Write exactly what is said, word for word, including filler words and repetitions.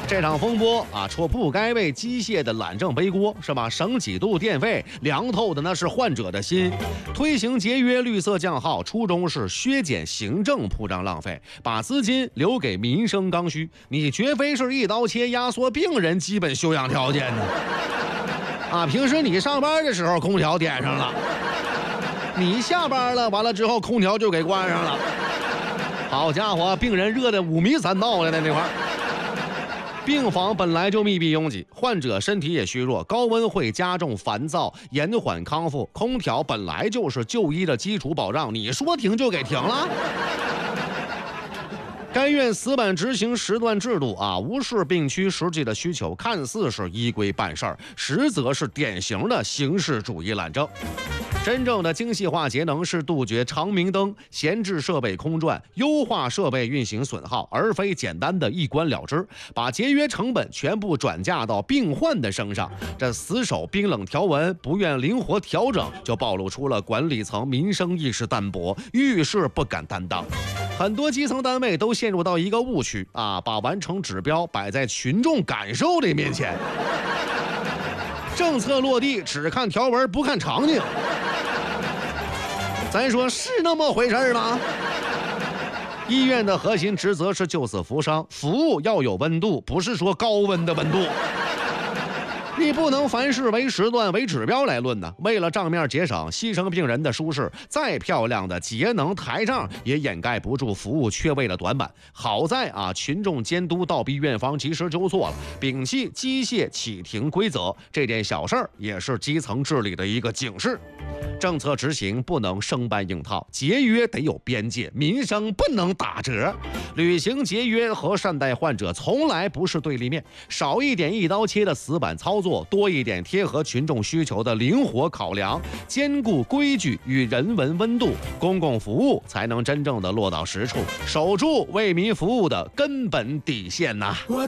这场风波啊，说不该为机械的懒政背锅，是吧？省几度电费，凉透的那是患者的心。推行节约绿色降耗，初衷是削减行政铺张浪费，把资金留给民生刚需。你绝非是一刀切压缩病人基本修养条件呢。啊，平时你上班的时候空调点上了，你下班了，完了之后空调就给关上了。好家伙，病人热得五迷三道的在那块儿。病房本来就密闭拥挤，患者身体也虚弱，高温会加重烦躁，延缓康复。空调本来就是就医的基础保障，你说停就给停了。该院死板执行时段制度啊，无视病区实际的需求，看似是依规办事儿，实则是典型的形式主义懒政。真正的精细化节能是杜绝长明灯、闲置设备空转，优化设备运行损耗，而非简单的一关了之，把节约成本全部转嫁到病患的身上。这死守冰冷条文，不愿灵活调整，就暴露出了管理层民生意识淡薄，遇事不敢担当。很多基层单位都陷入到一个误区啊，把完成指标摆在群众感受的面前，政策落地只看条文不看场景。咱说是那么回事吗？医院的核心职责是救死扶伤，服务要有温度，不是说高温的温度。你不能凡事为时段为指标来论呢。为了账面节省，牺牲病人的舒适，再漂亮的节能台账也掩盖不住服务缺位的短板。好在啊，群众监督倒逼院方及时纠错了，摒弃机械启停规则，这件小事儿也是基层治理的一个警示。政策执行不能生搬硬套，节约得有边界，民生不能打折。履行节约和善待患者从来不是对立面，少一点一刀切的死板操作，多一点贴合群众需求的灵活考量，兼顾规矩与人文温度，公共服务才能真正的落到实处，守住为民服务的根本底线呐、啊。